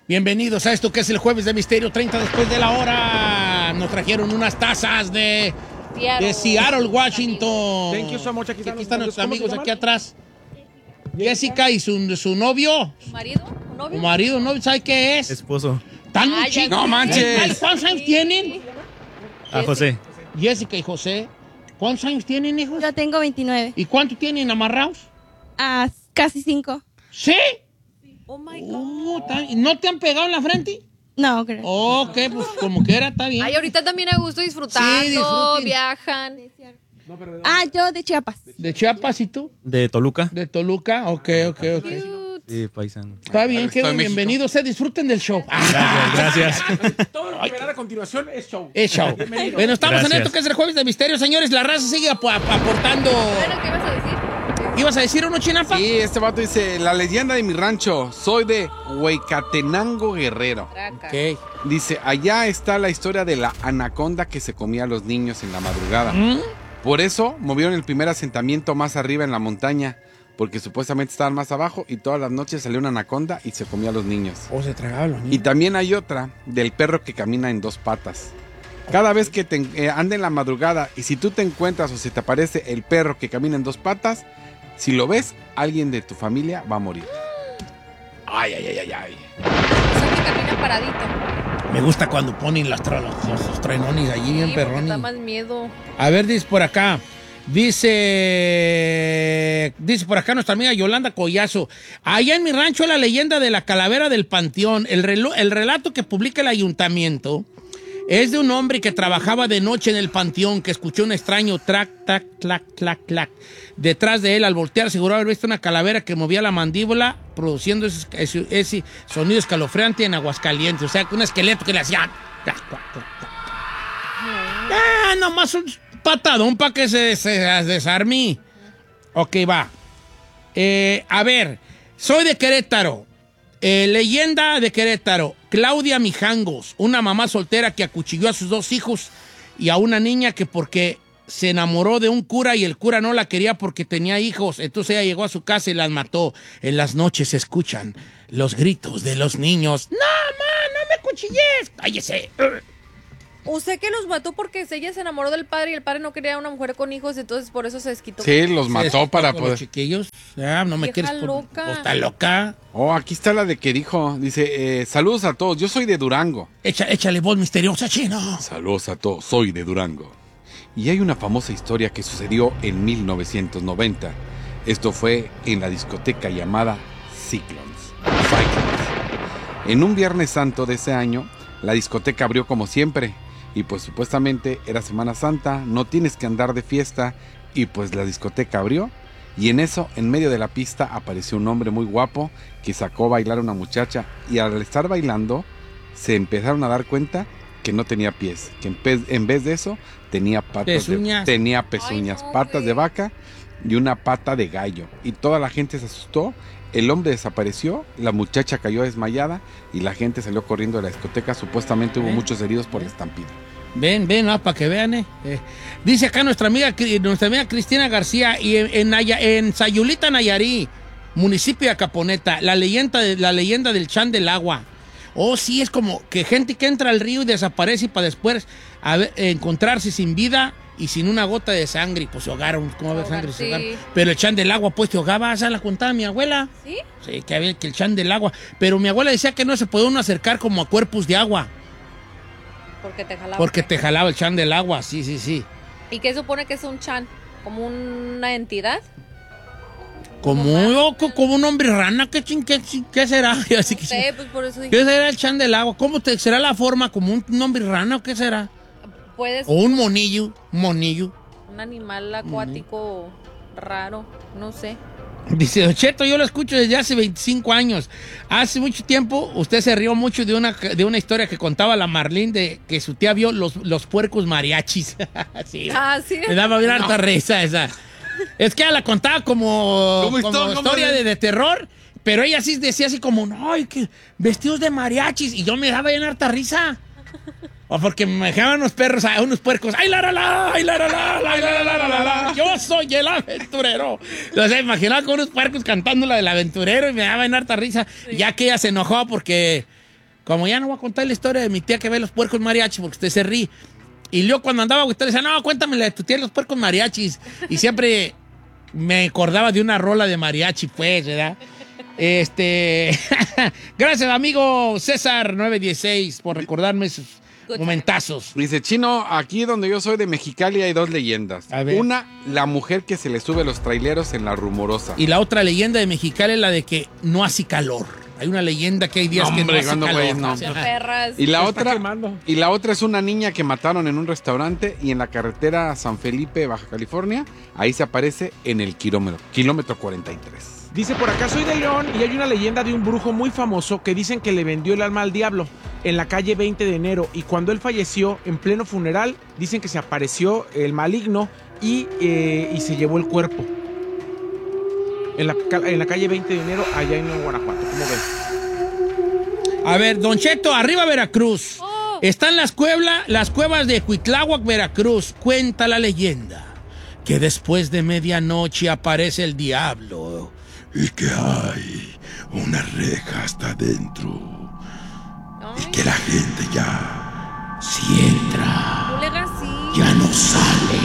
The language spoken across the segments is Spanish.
Bienvenidos a esto que es el Jueves de Misterio, 30 después de la hora. Nos trajeron unas tazas de Seattle, Washington. Thank you so much. Aquí están nuestros amigos aquí atrás. Jessica y su novio. ¿Tu marido? ¿Un novio? ¿Tu marido? ¿No sabe qué es? Esposo. ¿Tan muy chicos? No manches. ¿Cuántos años tienen? A José. Jessica y José. ¿Cuántos años tienen, hijos? Yo tengo 29. ¿Y cuánto tienen amarrados? Casi 5. ¿Sí? Oh my God. ¿No te han pegado en la frente? No, creo. Ok, pues como quiera, está bien. Ay, ahorita también a gusto disfrutando, Sí, disfruten. viajan. Yo de Chiapas. ¿De Chiapas y tú? De Toluca. De Toluca, ok. Cute. Sí, paisano. Está bien, Estoy en México. bienvenidos. Disfruten del show. Gracias. Todo lo que verán a continuación es show. Es show. Bueno, estamos en Gracias. esto que es el Jueves de Misterio, señores. La raza sigue aportando. Bueno, ¿qué vas a decir? ¿Ibas a decir uno, Chinafa? Sí, este vato dice, la leyenda de mi rancho, soy de Huecatenango, Guerrero. Traca. Ok. Dice, allá está la historia de la anaconda que se comía a los niños en la madrugada. Por eso movieron el primer asentamiento más arriba en la montaña, porque supuestamente estaban más abajo y todas las noches salía una anaconda y se comía a los niños. O se tragaban los niños. Y también hay otra del perro que camina en dos patas. Cada vez que anda en la madrugada y si tú te encuentras o se te aparece el perro que camina en dos patas, si lo ves, alguien de tu familia va a morir. Ay. O sea, que camina paradito. Me gusta cuando ponen los trenones allí bien Sí, porque perrones. da más miedo. A ver, dice por acá. Dice por acá nuestra amiga Yolanda Collazo. Allá en mi rancho la leyenda de la calavera del panteón. El relato que publica el ayuntamiento es de un hombre que trabajaba de noche en el panteón, que escuchó un extraño trac, tac, clac, clac, clac. Detrás de él, al voltear, aseguró haber visto una calavera que movía la mandíbula, produciendo ese sonido escalofriante en Aguascalientes. O sea, un esqueleto que le hacía... nomás un patadón para que se desarme. Ok, va. A ver, soy de Querétaro. Leyenda de Querétaro. Claudia Mijangos, una mamá soltera que acuchilló a sus 2 hijos y a una niña que porque se enamoró de un cura y el cura no la quería porque tenía hijos. Entonces ella llegó a su casa y las mató. En las noches se escuchan los gritos de los niños. ¡No, ma, no me cuchilles! ¡Cállese! Usted que los mató porque ella se enamoró del padre y el padre no quería una mujer con hijos, entonces por eso se desquitó. Sí, los mató para Con poder... los chiquillos. Ya, no me Vieja quieres... loca. ¿Está loca? Oh, aquí está la de que dijo. Dice, saludos a todos, yo soy de Durango. Échale voz misteriosa, chino. Saludos a todos, soy de Durango. Y hay una famosa historia que sucedió en 1990. Esto fue en la discoteca llamada Cyclones. En un Viernes Santo de ese año, la discoteca abrió como siempre. Y pues supuestamente era Semana Santa, no tienes que andar de fiesta. Y pues la discoteca abrió. Y en eso, en medio de la pista, apareció un hombre muy guapo que sacó a bailar a una muchacha. Y al estar bailando, se empezaron a dar cuenta que no tenía pies. Que en vez de eso, tenía patas Pezuñas. tenía pezuñas, Ay, no, patas güey. de vaca y una pata de gallo. Y toda la gente se asustó. El hombre desapareció, la muchacha cayó desmayada y la gente salió corriendo de la discoteca. Supuestamente hubo muchos heridos por la estampida. Ven, para que vean, Dice acá nuestra amiga Cristina García, y en Sayulita, Nayarí, municipio de Acaponeta, la leyenda del Chan del Agua. Oh, sí, es como que gente que entra al río y desaparece y para después encontrarse sin vida y sin una gota de sangre. Pues se ahogaron, ¿cómo va a haber sangre? Se Sí. ahogaron. Pero el Chan del Agua, pues te ahogaba, esa la contaba mi abuela. ¿Sí? Sí, que había que el Chan del Agua. Pero mi abuela decía que no se puede uno acercar como a cuerpos de agua. Porque te jalaba. Porque te jalaba el Chan del Agua, sí. ¿Y qué supone que es un chan? ¿Como una entidad? Como un hombre rana, ¿qué será? Así que, Sí, pues por eso dije, ¿qué será el Chan del Agua? ¿Será la forma como un hombre rana o qué será? puedes O un monillo. un animal acuático raro, no sé. Dice, Don Cheto, yo lo escucho desde hace 25 años. Hace mucho tiempo usted se rió mucho de una historia que contaba la Marlene de que su tía vio los puercos mariachis. Sí, Sí. me daba bien harta risa esa. Es que ella la contaba como historia de terror, pero ella sí decía así como, no, que vestidos de mariachis, y yo me daba bien harta risa. O porque me dejaban unos perros, unos puercos. ¡Ay, la, la, la! ¡Ay, la, la, la! ¡Ay, la, la, la, la, la! ¡Yo soy el aventurero! Entonces, imaginaba con unos puercos cantando la del aventurero y me daba en harta risa. Sí. Ya que ella se enojó porque como ya no voy a contar la historia de mi tía que ve los puercos mariachis, porque usted se ríe. Y yo cuando andaba, usted decía, no, cuéntame la de tu tía los puercos mariachis. Y siempre me acordaba de una rola de mariachi, pues, ¿verdad? Gracias, amigo César 916, por recordarme esos momentazos. Dice, Chino, aquí donde yo soy de Mexicali hay 2 leyendas. A ver. Una, la mujer que se le sube a los traileros en la Rumorosa. Y la otra leyenda de Mexicali es la de que no hace calor. Hay una leyenda que hay días que no Hombre, hace cuando, calor. güey, no. O sea, Perras. Y la Se está otra, quemando. y la otra es una niña que mataron en un restaurante y en la carretera San Felipe, Baja California, ahí se aparece en el kilómetro 43. Dice por acá, soy de León y hay una leyenda de un brujo muy famoso que dicen que le vendió el alma al diablo en la calle 20 de enero y cuando él falleció en pleno funeral, dicen que se apareció el maligno y se llevó el cuerpo. En la calle 20 de enero, allá en Guanajuato. ¿Cómo ves? A ver, Don Cheto, arriba Veracruz. Están las cuevas de Cuitláhuac, Veracruz. Cuenta la leyenda que después de medianoche aparece el diablo y que hay una reja hasta adentro y que la gente ya, si entra, No le hagas así. ya no sale.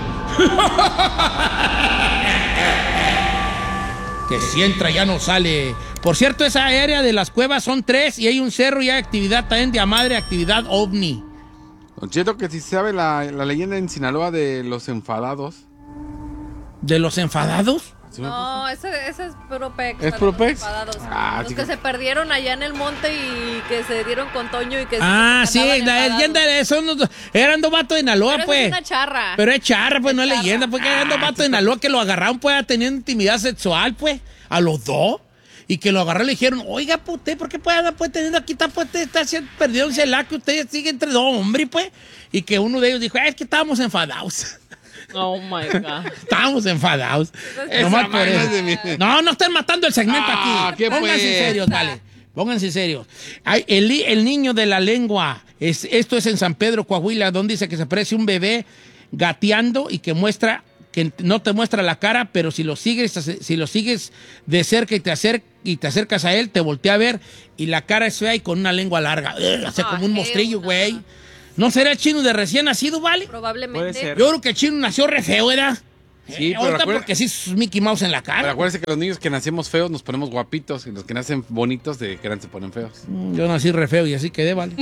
Que si entra ya no sale. Por cierto, esa área de las cuevas son 3 y hay un cerro y hay actividad también de madre, actividad ovni. Don Cheto, que si sabe la leyenda en Sinaloa de los enfadados. ¿De los enfadados? ¿Sí me No, ese es puro pex. ¿Es para puro los pex? enfadados. Ah, Los sí que que- se perdieron allá en el monte y que se dieron con Toño y que Ah, sí, andaban la enfadados. leyenda de eso eran 2 vatos de Naloa, Pero eso pues. es una charra. Pero es charra, pues, no es charra. leyenda, pues que eran 2 vatos de Naloa que lo agarraron, pues, teniendo intimidad sexual, pues, a los 2. Y que lo agarraron y le dijeron, oiga, pues, usted, ¿por qué puede andar, pues, teniendo aquí, está perdido un celular que usted sigue entre 2 hombres, pues? Y que uno de ellos dijo, es que estábamos enfadados. Oh my God. Estábamos enfadados. Esa Nomás por vaina eso. es de mí. No, no estén matando el segmento Ah, aquí. ¿qué Pónganse pues? serios, dale. Pónganse serios. El niño de la lengua. Esto es en San Pedro, Coahuila, donde dice que se aparece un bebé gateando y que no te muestra la cara, pero si lo sigues de cerca y te acercas a él, te voltea a ver y la cara es fea y con una lengua larga. Hace como un mostrillo, güey. ¿No será el chino de recién nacido, vale? Probablemente. Puede ser. Yo creo que el chino nació re feo, ¿verdad? Sí, pero ahorita acuérdate- porque sí es Mickey Mouse en la Pero cara. acuérdense que los niños que nacemos feos nos ponemos guapitos y los que nacen bonitos de que se ponen feos. Yo nací re feo y así quedé, vale.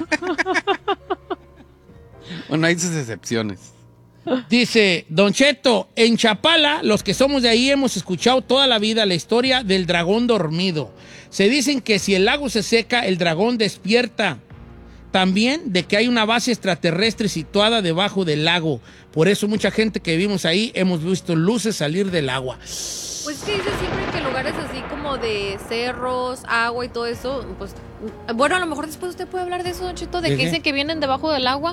Bueno, hay sus excepciones. Dice, Don Cheto, en Chapala, los que somos de ahí hemos escuchado toda la vida la historia del dragón dormido. Se dicen que si el lago se seca, el dragón despierta. También de que hay una base extraterrestre situada debajo del lago. Por eso mucha gente que vivimos ahí hemos visto luces salir del agua. Pues es que dice siempre que lugares así como de cerros, agua y todo eso, pues, bueno, a lo mejor después usted puede hablar de eso, Don Cheto, de ¿De que qué? dicen que vienen debajo del agua.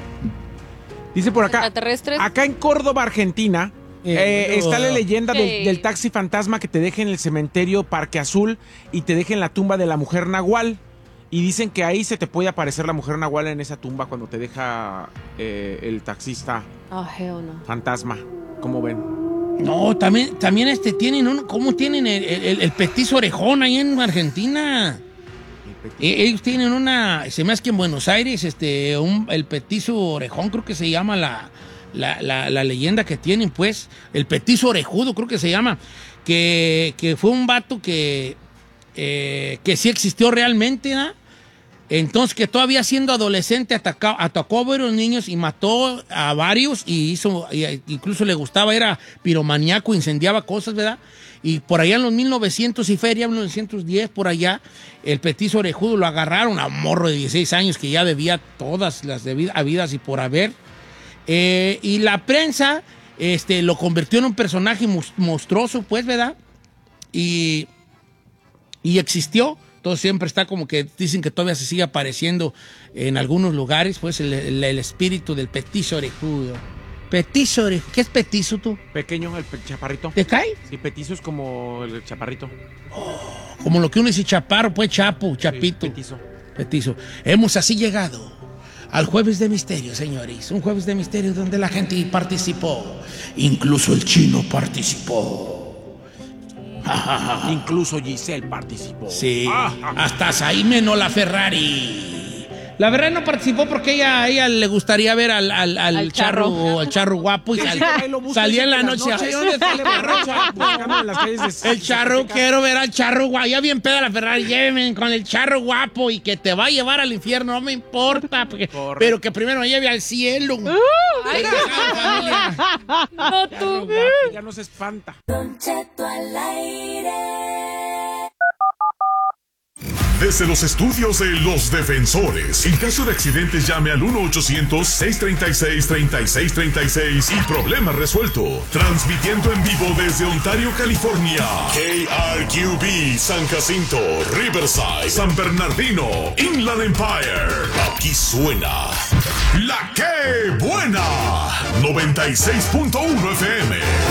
Dice por acá, Extraterrestres. acá en Córdoba, Argentina, está la leyenda Sí. del taxi fantasma que te deja en el cementerio Parque Azul y te deja en la tumba de la mujer Nahual. Y dicen que ahí se te puede aparecer la mujer Nahual en esa tumba cuando te deja el taxista Oh, hell no. fantasma. ¿Cómo ven? No, también tienen ¿cómo tienen el petizo orejón ahí en Argentina? Ellos tienen se me hace que en Buenos Aires, el petizo orejón, creo que se llama la leyenda que tienen, pues. El petizo orejudo, creo que se llama. Que fue un vato que sí existió realmente, ¿no? Entonces, que todavía siendo adolescente atacó a varios niños y mató a varios y incluso le gustaba, era piromaníaco, incendiaba cosas, ¿verdad? Y por allá en los 1900 y feria, 1910, por allá, el petizo orejudo lo agarraron a un morro de 16 años que ya debía todas las habidas y por haber. Y la prensa lo convirtió en un personaje monstruoso, pues, ¿verdad? Y existió. Todo siempre está como que dicen que todavía se sigue apareciendo en algunos lugares, pues, el espíritu del petizo orejudo. Petizo orejudo. ¿Qué es petizo tú? Pequeño, chaparrito. ¿Te cae? Sí, petizo es como el chaparrito. Como lo que uno dice chaparro, pues chapo, chapito. Sí, petizo. Petizo. Hemos así llegado al Jueves de Misterio, señores. Un Jueves de Misterio donde la gente participó. Incluso el chino participó. Incluso Giselle participó. Sí, hasta Saime no la Ferrari. La verdad no participó porque a ella le gustaría ver al charro guapo y salía en la noche. Ay, ¿dónde está el Ferrari? El charro, quiero ver al charro guapo. Ya bien peda la Ferrari, lléveme con el charro guapo y que te va a llevar al infierno, no me importa. Pero que primero me lleve al cielo. Ay, familia. no tú. Ya no se espanta. Don Cheto al aire. Desde los estudios de Los Defensores. En caso de accidentes, llame al 1-800-636-3636 y problema resuelto. Transmitiendo en vivo desde Ontario, California. KRQB, San Jacinto, Riverside, San Bernardino, Inland Empire. Aquí suena La Que Buena. 96.1 FM.